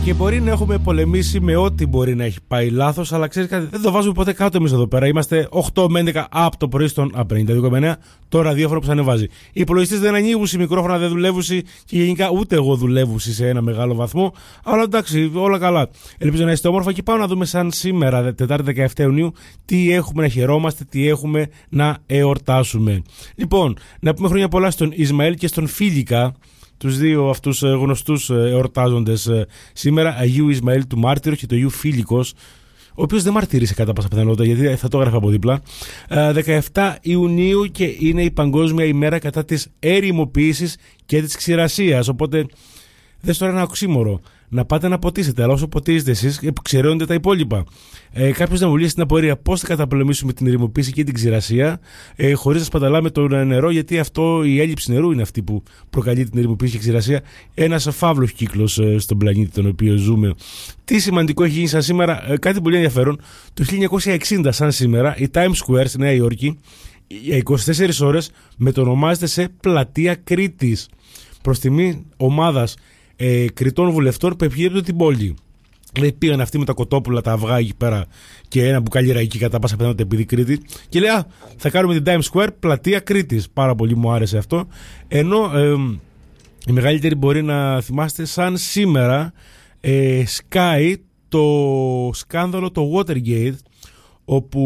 Και μπορεί να έχουμε πολεμήσει με ό,τι μπορεί να έχει πάει λάθος, αλλά ξέρεις κάτι, δεν το βάζουμε ποτέ κάτω εμείς εδώ πέρα. Είμαστε 8 με 11 από το πρωί στον 52,9, το ραδιόφωνο που θα ανεβάζει. Οι υπολογιστές δεν ανοίγουν, οι μικρόφωνα δεν δουλεύουν και γενικά ούτε εγώ δουλεύω σε ένα μεγάλο βαθμό. Αλλά εντάξει, όλα καλά. Ελπίζω να είστε όμορφα και πάω να δούμε σαν σήμερα, Τετάρτη 17 Ιουνίου, τι έχουμε να χαιρόμαστε, τι έχουμε να εορτάσουμε. Λοιπόν, να πούμε χρόνια πολλά στον Ισμαήλ και στον Φίλικα. Τους δύο αυτούς γνωστούς εορτάζοντες σήμερα, Αγίου Ισμαήλ του Μάρτυρου και του Αγίου Φίλικος, ο οποίος δεν μαρτύρησε κατά πάσα πιθανότητα, γιατί θα το έγραφα από δίπλα. 17 Ιουνίου και είναι η Παγκόσμια ημέρα κατά της ερημοποίησης και της ξηρασίας. Οπότε δες τώρα ένα οξύμορο. Να πάτε να ποτίσετε, αλλά όσο ποτίζετε εσείς, ξεραιώνετε τα υπόλοιπα. Κάποιος να μου λύσει την απορία πώς θα καταπολεμήσουμε την ερημοποίηση και την ξηρασία, χωρίς να σπαταλάμε το νερό, γιατί η έλλειψη νερού είναι αυτή που προκαλεί την ερημοποίηση και ξηρασία. Ένας φαύλος κύκλος στον πλανήτη τον οποίο ζούμε. Τι σημαντικό έχει γίνει σαν σήμερα, κάτι πολύ ενδιαφέρον. Το 1960, σαν σήμερα, η Times Square στη Νέα Υόρκη, για 24 ώρες μετονομάζεται σε πλατεία Κρήτης, προς τιμή ομάδας Κρητών βουλευτών που επιχειρούν την πόλη. Λέει, πήγαν αυτοί με τα κοτόπουλα, τα αυγά εκεί πέρα και ένα μπουκάλι ραϊκή κατά πάσα πιθανότητα επειδή Κρήτη. Και λέει, θα κάνουμε την Times Square πλατεία Κρήτης. Πάρα πολύ μου άρεσε αυτό. Ενώ οι μεγαλύτεροι μπορεί να θυμάστε, σαν σήμερα σκάει το σκάνδαλο το Watergate, όπου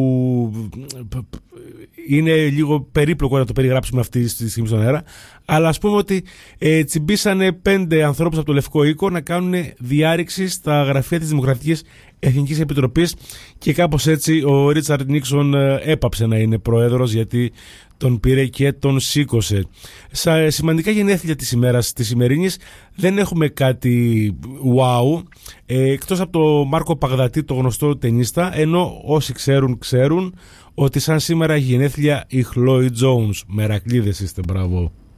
είναι λίγο περίπλοκο να το περιγράψουμε αυτή τη στιγμή στον αέρα, αλλά ας πούμε ότι τσιμπήσανε 5 ανθρώπους από το Λευκό Οίκο να κάνουν διάρρηξη στα γραφεία της Δημοκρατικής Εθνικής Επιτροπής και κάπως έτσι ο Ρίτσαρντ Νίξον έπαψε να είναι πρόεδρος, γιατί τον πήρε και τον σήκωσε. Σημαντικά γενέθλια της ημέρας της σημερινής δεν έχουμε κάτι wow, εκτός από το Μάρκο Παγδατή, το γνωστό τενίστα, ενώ όσοι ξέρουν ότι σαν σήμερα έχει γενέθλια η Χλόι Τζόουνς. Μερακλείδες είστε, μπράβο.